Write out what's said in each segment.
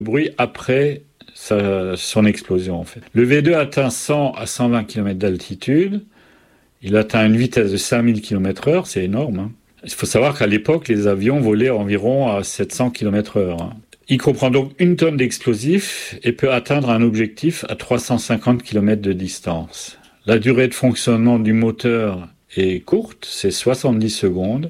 bruit après son explosion, en fait. Le V2 atteint 100 à 120 km d'altitude. Il atteint une vitesse de 5000 km/h, c'est énorme, hein. Il faut savoir qu'à l'époque, les avions volaient environ à 700 km/h, hein. Il comprend donc 1 tonne d'explosifs et peut atteindre un objectif à 350 km de distance. La durée de fonctionnement du moteur est courte, c'est 70 secondes.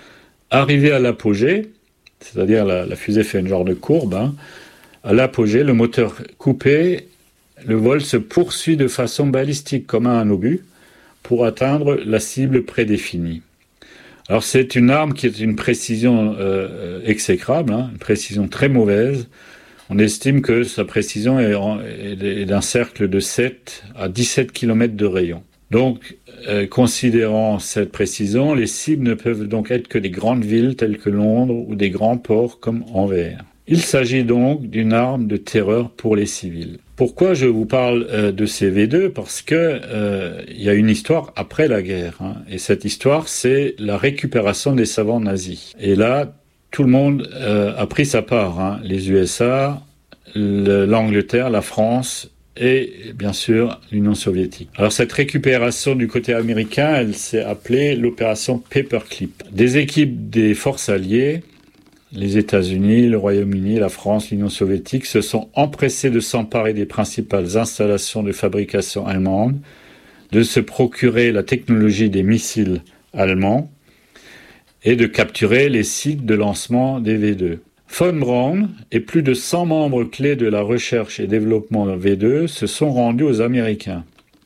Arrivé à l'apogée, c'est-à-dire la fusée fait une genre de courbe, hein. À l'apogée, le moteur coupé, le vol se poursuit de façon balistique comme un obus pour atteindre la cible prédéfinie. Alors c'est une arme qui est une précision exécrable, hein, une précision très mauvaise. On estime que sa précision est d'un cercle de 7 à 17 km de rayon. Donc, considérant cette précision, les cibles ne peuvent donc être que des grandes villes telles que Londres ou des grands ports comme Anvers. Il s'agit donc d'une arme de terreur pour les civils. Pourquoi je vous parle de ces V2 ? Parce que il y a une histoire après la guerre, hein, et cette histoire, c'est la récupération des savants nazis. Et là, tout le monde a pris sa part, hein, les USA, l'Angleterre, la France et bien sûr l'Union soviétique. Alors cette récupération du côté américain, elle s'est appelée l'opération Paperclip. Des équipes des forces alliées, les États-Unis, le Royaume-Uni, la France, l'Union soviétique se sont empressés de s'emparer des principales installations de fabrication allemandes, de se procurer la technologie des missiles allemands et de capturer les sites de lancement des V2. Von Braun et plus de 100 membres clés de la recherche et développement de V2 se sont rendus aux Américains.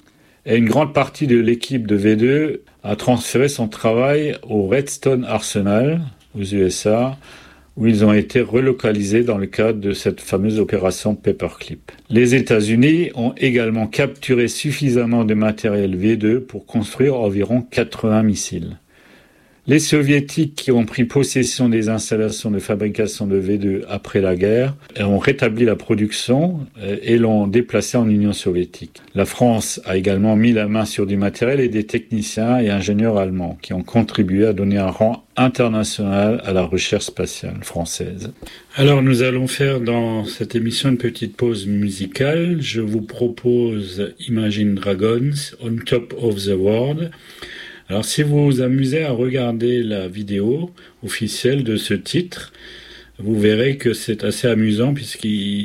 Et une grande partie de l'équipe de V2 a transféré son travail au Redstone Arsenal, aux USA, où ils ont été relocalisés dans le cadre de cette fameuse opération Paperclip. Les États-Unis ont également capturé suffisamment de matériel V2 pour construire environ 80 missiles. Les Soviétiques qui ont pris possession des installations de fabrication de V2 après la guerre ont rétabli la production et l'ont déplacée en Union soviétique. La France a également mis la main sur du matériel et des techniciens et ingénieurs allemands qui ont contribué à donner un rang international à la recherche spatiale française. Alors nous allons faire dans cette émission une petite pause musicale. Je vous propose Imagine Dragons, On Top of the World. Alors si vous vous amusez à regarder la vidéo officielle de ce titre, vous verrez que c'est assez amusant puisque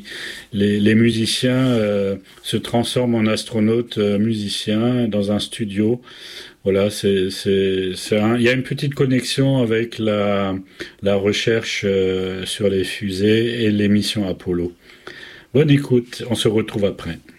les musiciens se transforment en astronautes musiciens dans un studio. Voilà, il y a une petite connexion avec la recherche sur les fusées et les missions Apollo. Bonne écoute, on se retrouve après.